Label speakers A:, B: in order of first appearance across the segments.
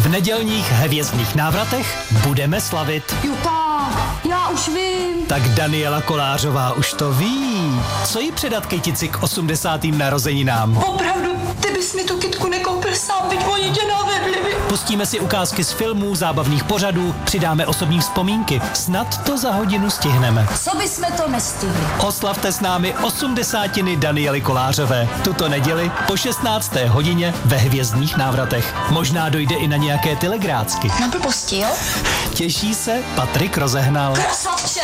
A: V nedělních hvězdných návratech budeme slavit.
B: Juta, já už vím.
A: Tak Daniela Kolářová už to ví. Co jí předat kytici k 80. narozeninám?
B: Opravdu, ty bys mi tu kytku nekoupil sám, byť oni tě navedli.
A: Pustíme si ukázky z filmů, zábavných pořadů, přidáme osobní vzpomínky. Snad to za hodinu stihneme.
B: Co bysme to nestihli?
A: Oslavte s námi 80. Daniely Kolářové. Tuto neděli po 16. hodině ve hvězdných návratech. Možná dojde i na nějaké telegrácky.
B: Na blbosti, jo?
A: Těší se Patrik Rozehnal.
B: Krasavče!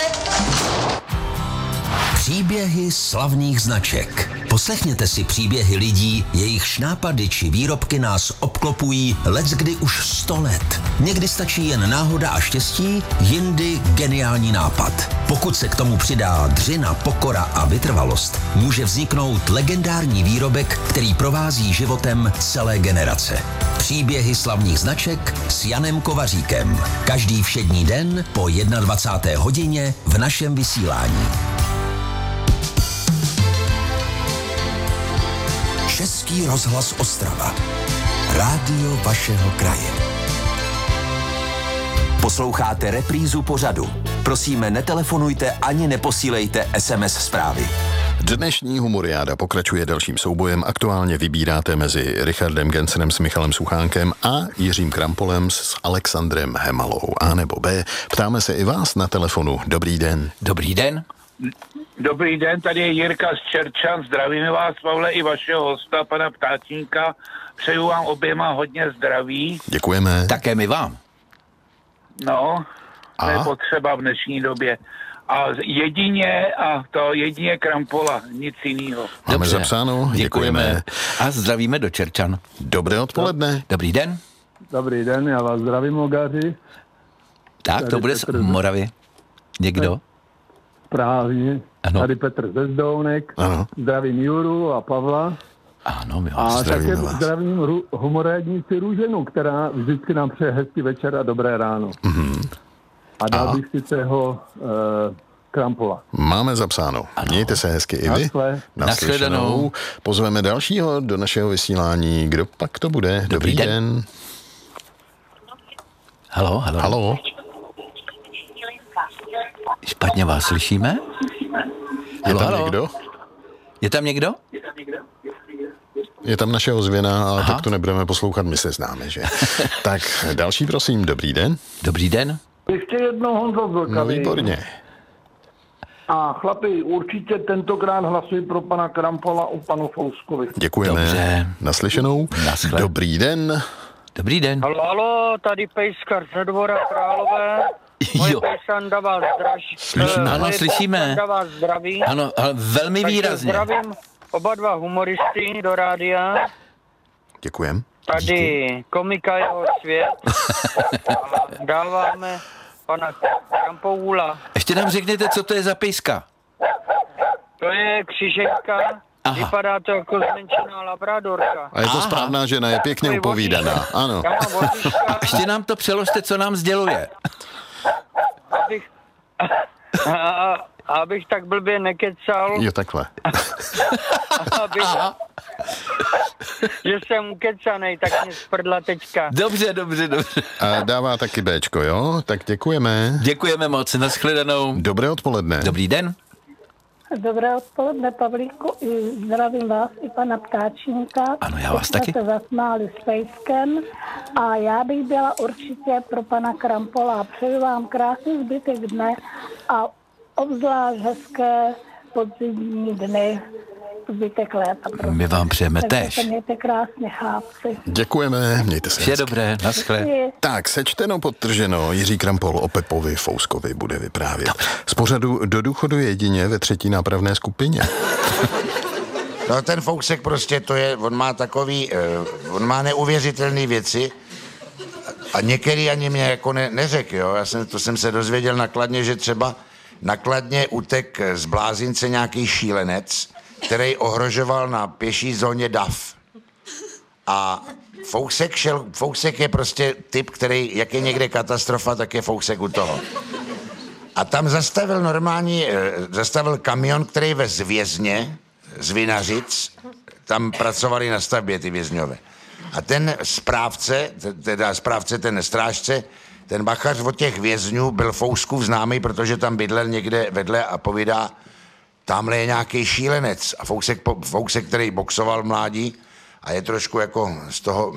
C: Příběhy slavných značek. Poslechněte si příběhy lidí, jejichž nápady či výrobky nás obklopují leckdy už 100 let. Někdy stačí jen náhoda a štěstí, jindy geniální nápad. Pokud se k tomu přidá dřina, pokora a vytrvalost, může vzniknout legendární výrobek, který provází životem celé generace. Příběhy slavných značek s Janem Kovaříkem. Každý všední den po 21. hodině v našem vysílání. Český rozhlas Ostrava. Rádio vašeho kraje. Posloucháte reprízu pořadu. Prosíme, netelefonujte ani neposílejte SMS zprávy.
D: Dnešní Humoriáda pokračuje dalším soubojem. Aktuálně vybíráte mezi Richardem Gencerem s Michalem Suchánkem a Jiřím Krampolem s Alexandrem Hemalou. A nebo B. Ptáme se i vás na telefonu. Dobrý den.
E: Dobrý den.
F: Dobrý den, tady je Jirka z Čerčan. Zdravíme vás, Pavle, i vašeho hosta, pana Ptáčníka. Přeju vám oběma hodně zdraví.
D: Děkujeme.
E: Také my vám.
F: No, to je potřeba v dnešní době. A jedině Krampola, nic jiného.
D: Máme zapsáno, děkujeme.
E: A zdravíme do Čerčan.
D: Dobré odpoledne.
E: Dobrý den.
G: Dobrý den, já vás zdravím, Logáři.
E: Tak,
G: Tady
E: to bude z Moravy. Někdo?
G: Právě.
E: Ano.
G: Tady Petr ze Zdounek.
D: Ano.
G: Zdravím Juru a Pavla.
E: Ano, my
G: A
E: vás
G: také
D: vás.
G: zdravím humorádnici Růženu, která vždycky nám přeje hezký večer a dobré ráno.
D: Mm-hmm.
G: A dal bych si toho Krampola.
D: Máme zapsáno. Mějte se hezky i vy.
E: Nashledanou.
D: Pozveme dalšího do našeho vysílání. Kdo pak to bude? Dobrý den.
E: Halo.
D: Halo.
E: Špatně vás slyšíme?
D: Je tam
E: Halo.
D: někdo?
E: Je tam někdo?
D: Je tam naše ozvěna, ale tak to nebudeme poslouchat, my se známe, že? Tak další, prosím, dobrý den.
E: Dobrý den.
G: Ještě jednou Honzo Vlkavý.
D: No výborně.
G: A chlapi, určitě tentokrát hlasuji pro pana Krampola u panu Fouskovi.
D: Děkujeme.
E: Dobře.
D: Naslyšenou.
E: Naschle.
D: Dobrý den.
E: Dobrý den.
H: Halo, tady Pejskar z Dvora Králové. Moje pejsanda vás
E: Slyšíme. Ano, slyšíme.
H: Pejsanda vás zdraví.
E: Ano, ale velmi
H: Takže
E: výrazně.
H: zdravím oba dva humoristy do rádia.
D: Děkujem.
H: Tady komika jeho svět. A dáváme pana Krampoula.
E: Ještě nám řekněte, co to je za pejska.
H: To je křižeťka.
E: Aha.
H: Vypadá to jako zmenšená labradorka.
D: A je to správná žena, je pěkně
H: To je
D: upovídaná.
H: vodička.
D: Ano.
H: Já mám vodička,
E: Ještě nám to přeložte, co nám sděluje.
H: abych tak blbě nekecal.
D: Jo, takhle.
H: Že jsem ukecanej, tak mě sprdla teďka.
E: Dobře.
D: A dává taky Bčko, jo? Tak děkujeme.
E: Děkujeme moc, nashledanou.
D: Dobré odpoledne.
E: Dobrý den.
I: Dobré odpoledne, Pavlíku, zdravím vás i pana Ptáčníka.
E: Ano, já vás taky.
I: Jsme se zasmáli s Pejskem a já bych byla určitě pro pana Krampola. Přeju vám krásný zbytek dne a obzvlášť hezké podzimní dny, zbytek léta.
E: My vám přejeme
I: Takže
E: též.
I: se mějte krásně, chlapci.
D: Děkujeme, mějte se
E: Vše
D: hezky.
E: dobré, naschle.
D: Tak, sečteno, podtrženo, Jiří Krampol o Pepovi Fouskovi bude vyprávět. Z pořadu do důchodu jedině ve 3. nápravné skupině.
J: No ten Fousek prostě to je, on má takový, on má neuvěřitelné věci a některý ani mě jako neřekl, jo. To jsem se dozvěděl na Kladně, že třeba na Kladně utek z blázince nějaký šílenec, který ohrožoval na pěší zóně DAF. A Fousek je prostě typ, který, jak je někde katastrofa, tak je Fousek u toho. A tam zastavil kamion, který vez vězně z Vinařic, tam pracovali na stavbě ty vězňové. A ten správce, ten strážce, ten bachař od těch vězňů byl Fouskův známý, protože tam bydlel někde vedle a povídá, tamhle je nějaký šílenec. A Fousek, který boxoval v mládí a je trošku jako z toho...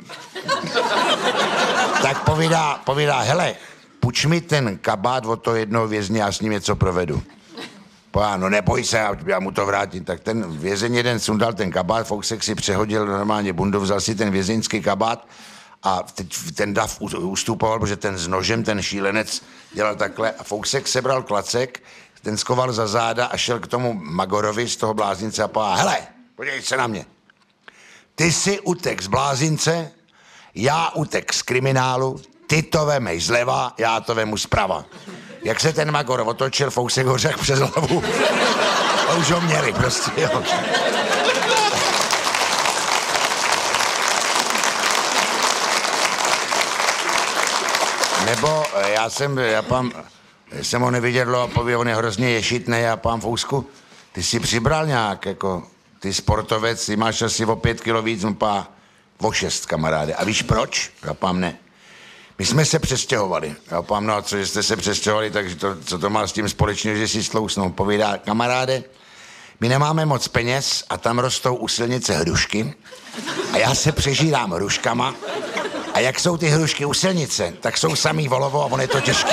J: tak povídá, hele, půjč mi ten kabát od toho jednoho vězně, já s ním něco provedu. No neboj se, já mu to vrátím. Tak ten vězeň jeden sundal ten kabát, Fousek si přehodil normálně bundu, vzal si ten vězeňský kabát a ten dav ustupoval, protože ten s nožem, ten šílenec dělal takhle a Fousek sebral klacek, ten skoval za záda a šel k tomu Magorovi z toho blázince a povedal, hele, podívej se na mě. Ty si utek z blázince, já utek z kriminálu, ty to vemej zleva, já to vemu zprava. Jak se ten Magor otočil, Fousek ho řekl přes hlavu. A už ho měli prostě, jo. Nebo já jsem ho neviděl a pověděl, on je hrozně ješitnej a pán Fousku, ty jsi přibral nějak, jako, ty sportovec, ty máš asi o 5 kilo víc, o 6, kamaráde. A víš proč? Já pám ne. My jsme se přestěhovali. Já pám, no a co, že jste se přestěhovali, takže co to má s tím společně, že si stlousnou. Povídá, kamaráde, my nemáme moc peněz a tam rostou u silnice hrušky a já se přežírám hruškama a jak jsou ty hrušky u silnice, tak jsou samý volovo a on je to těžké.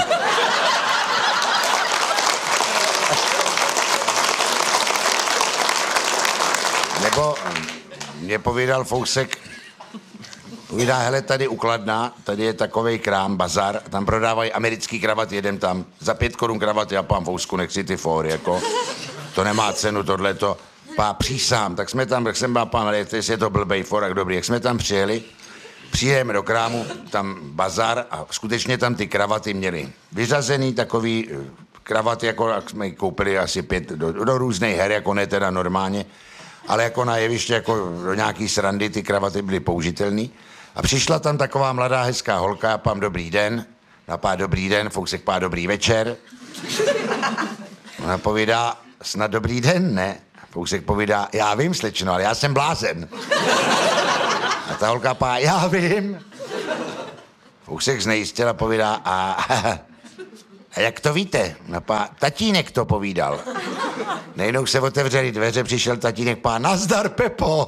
J: Nebo mě povídal Fousek, povídá, hele, tady u Kladna, tady je takovej krám, bazar, tam prodávají americký kravaty, jedem tam, za 5 korun kravaty, já pán Fousku, nechci ty fóry, jako, to nemá cenu, tohleto, přísám, tak jsme tam, tak jsem byl, pán, jestli je to blbej forak, dobrý, jak jsme tam přijedeme do krámu, tam bazar a skutečně tam ty kravaty měli vyřazený takový kravaty, jako jak jsme koupili asi 5 do různých her, jako ne teda normálně, ale jako na jeviště, jako do nějaký srandy, ty kravaty byly použitelný. A přišla tam taková mladá hezká holka, já pám dobrý den, dobrý den, Fousek pá dobrý večer. Ona povídá, snad dobrý den, ne? Fousek povídá, já vím, slečno, ale já jsem blázen. A ta holka pá, já vím. Fousek znejistil a povídá, a jak to víte? Napá, tatínek to povídal. Nejednou se otevřeli dveře, přišel tatínek, pá, nazdar, Pepo.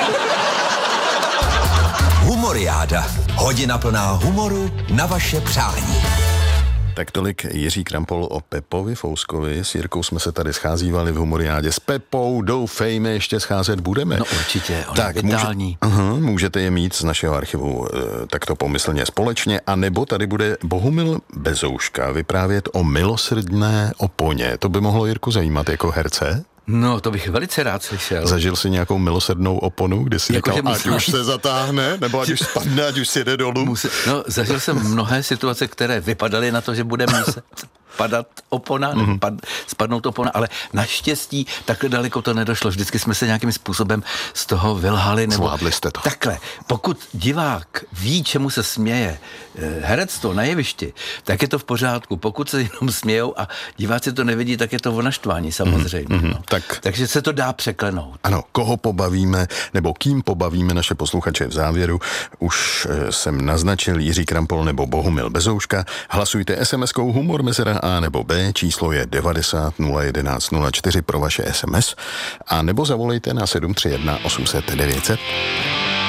C: Humoriáda. Hodina plná humoru na vaše přání.
D: Tak tolik Jiří Krampol o Pepovi Fouskovi. S Jirkou jsme se tady scházívali v Humoriádě s Pepou. Doufejme, ještě scházet budeme.
E: No určitě, on je vitální.
D: Můžete je mít z našeho archivu takto pomyslně společně, a nebo tady bude Bohumil Bezouška vyprávět o milosrdné oponě. To by mohlo Jirku zajímat jako herce?
E: No, to bych velice rád slyšel.
D: Zažil jsi nějakou milosrdnou oponu, kdy jsi
E: jako
D: říkal, ať už se zatáhne, nebo ať už spadne, ať už si jde dolů?
E: No, zažil jsem mnohé situace, které vypadaly na to, že bude muset padat opona, spadnout opona, ale naštěstí takhle daleko to nedošlo. Vždycky jsme se nějakým způsobem z toho vylhali.
D: Zvládli jste to.
E: Takhle, pokud divák ví, čemu se směje herectvo na jevišti, tak je to v pořádku. Pokud se jenom smějou a diváci to nevidí, tak je to o naštvání samozřejmě. No. Takže se to dá překlenout.
D: Ano, koho pobavíme, nebo kým pobavíme naše posluchače v závěru, už jsem naznačil Jiří Krampol nebo Bohumil Bezouška. Hlasujte SMS-kou humor mezera A nebo B, číslo je 90 011 04 pro vaše SMS, a nebo zavolejte na 731 800 900.